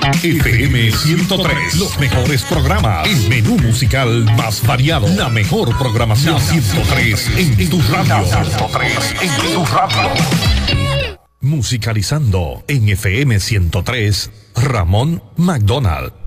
FM 103, los mejores programas, el menú musical más variado, la mejor programación. 103 en tu radio. 103 en tu radio. Musicalizando en FM 103, Ramón McDonald.